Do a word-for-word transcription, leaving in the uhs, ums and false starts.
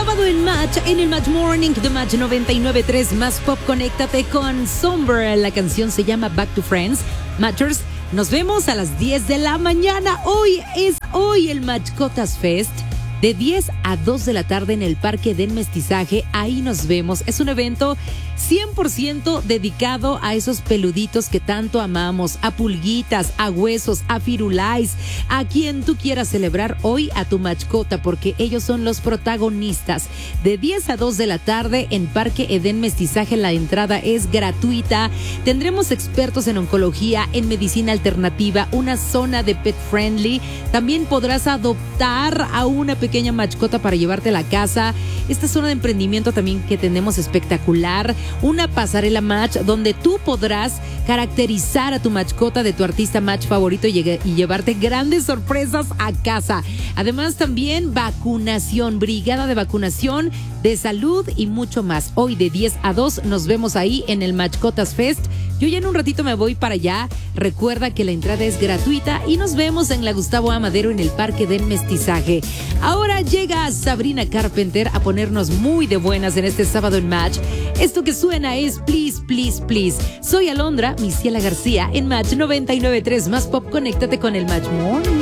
sábado en Match, en el Match Morning de Match noventa y nueve punto tres Más Pop. Conéctate con Somber. La canción se llama Back to Friends. Matchers, nos vemos a las diez de la mañana. Hoy es hoy el Matchcotas Fest. De diez a dos de la tarde en el Parque del Mestizaje. Ahí nos vemos. Es un evento cien por ciento dedicado a esos peluditos que tanto amamos, a pulguitas, a huesos, a firulais, a quien tú quieras celebrar hoy, a tu mascota, porque ellos son los protagonistas. De diez a dos de la tarde en Parque Edén Mestizaje, la entrada es gratuita. Tendremos expertos en oncología, en medicina alternativa, una zona de pet friendly. También podrás adoptar a una pequeña mascota para llevarte a la casa. Esta zona de emprendimiento también que tenemos espectacular. Una pasarela Match donde tú podrás caracterizar a tu mascota de tu artista Match favorito y, y llevarte grandes sorpresas a casa. Además también vacunación, brigada de vacunación, de salud y mucho más. Hoy de diez a dos nos vemos ahí en el Matchcotas Fest. Yo ya en un ratito me voy para allá. Recuerda que la entrada es gratuita y nos vemos en la Gustavo A. Madero en el Parque del Mestizaje. Ahora llega Sabrina Carpenter a ponernos muy de buenas en este sábado en Match. Esto que suena es Please, Please, Please. Soy Alondra Misiela García en Match noventa y nueve punto tres Más Pop. Conéctate con el Match Morning.